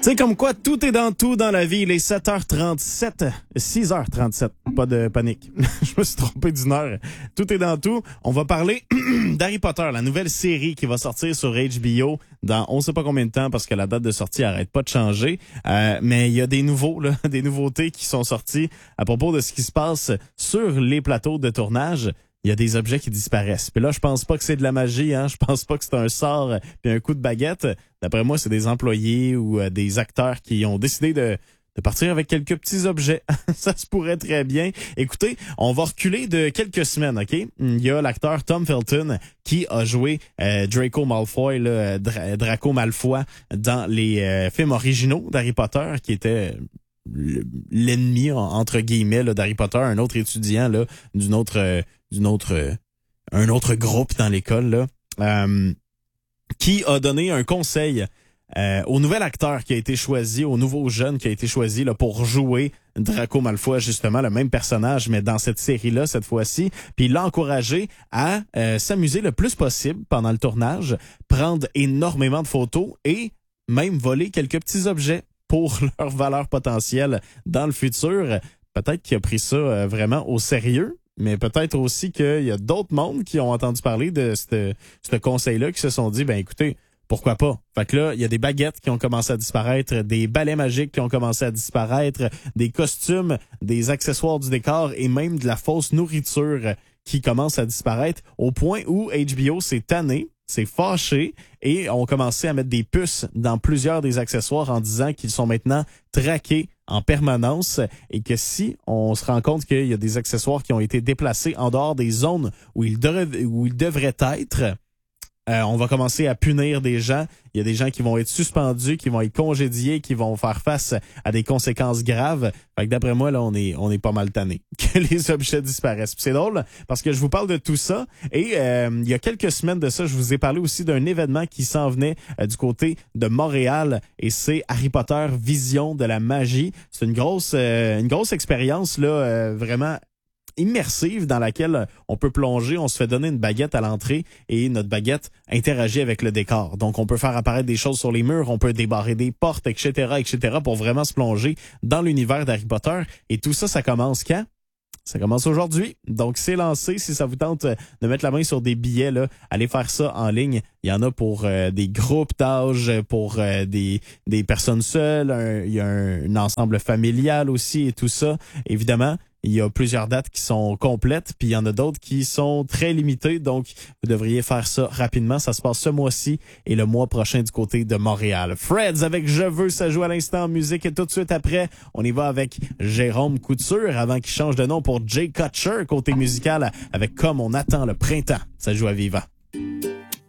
sais, comme quoi, tout est dans tout dans la vie. Il est 7h37, 6h37, pas de panique. Je me suis trompé d'une heure. Tout est dans tout. On va parler d'Harry Potter, la nouvelle série qui va sortir sur HBO dans on sait pas combien de temps parce que la date de sortie arrête pas de changer. Mais il y a des nouveautés qui sont sorties à propos de ce qui se passe sur les plateaux de tournage. Il y a des objets qui disparaissent. Puis là, je pense pas que c'est de la magie, hein. Je pense pas que c'est un sort puis un coup de baguette. D'après moi, c'est des employés ou des acteurs qui ont décidé de partir avec quelques petits objets. Ça se pourrait très bien. Écoutez, on va reculer de quelques semaines, OK? Il y a l'acteur Tom Felton qui a joué Draco Malfoy, là, Draco Malfoy, dans les films originaux d'Harry Potter, qui était l'ennemi, entre guillemets, là, d'Harry Potter, un autre étudiant là, un autre groupe dans l'école, là, qui a donné un conseil au nouvel acteur qui a été choisi, au nouveau jeune qui a été choisi là, pour jouer Draco Malfoy, justement, le même personnage, mais dans cette série-là, cette fois-ci. Puis il l'a encouragé à s'amuser le plus possible pendant le tournage, prendre énormément de photos et même voler quelques petits objets pour leur valeur potentielle dans le futur. Peut-être qu'il a pris ça vraiment au sérieux, mais peut-être aussi qu'il y a d'autres mondes qui ont entendu parler de ce conseil-là, qui se sont dit, ben écoutez, pourquoi pas? Fait que là, il y a des baguettes qui ont commencé à disparaître, des balais magiques qui ont commencé à disparaître, des costumes, des accessoires du décor et même de la fausse nourriture qui commence à disparaître, au point où HBO s'est tanné, s'est fâché et ont commencé à mettre des puces dans plusieurs des accessoires en disant qu'ils sont maintenant traqués en permanence et que si on se rend compte qu'il y a des accessoires qui ont été déplacés en dehors des zones où ils devraient être, on va commencer à punir des gens. Il y a des gens qui vont être suspendus, qui vont être congédiés, qui vont faire face à des conséquences graves. Fait que d'après moi, là, on est pas mal tanné que les objets disparaissent. Puis c'est drôle parce que je vous parle de tout ça et il y a quelques semaines de ça, je vous ai parlé aussi d'un événement qui s'en venait du côté de Montréal et c'est Harry Potter Vision de la magie. C'est une grosse expérience là, vraiment immersive dans laquelle on peut plonger, on se fait donner une baguette à l'entrée et notre baguette interagit avec le décor. Donc, on peut faire apparaître des choses sur les murs, on peut débarrer des portes, etc., pour vraiment se plonger dans l'univers d'Harry Potter. Et tout ça, ça commence quand? Ça commence aujourd'hui. Donc, c'est lancé. Si ça vous tente de mettre la main sur des billets, là, allez faire ça en ligne. Il y en a pour des groupes d'âge, pour des personnes seules. Il y a un ensemble familial aussi et tout ça. Évidemment, il y a plusieurs dates qui sont complètes, puis il y en a d'autres qui sont très limitées, donc vous devriez faire ça rapidement. Ça se passe ce mois-ci et le mois prochain du côté de Montréal. Freds avec Je veux, ça joue à l'instant en musique et tout de suite après, on y va avec Jérôme Couture avant qu'il change de nom pour Jay Kutcher côté musical avec Comme on attend le printemps. Ça joue à Vivant.